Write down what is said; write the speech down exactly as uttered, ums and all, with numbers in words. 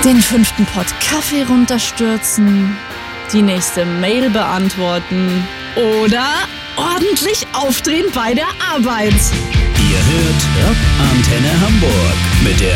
den fünften Pott Kaffee runterstürzen, die nächste Mail beantworten oder ordentlich aufdrehen bei der Arbeit. Ihr hört Antenne Hamburg mit der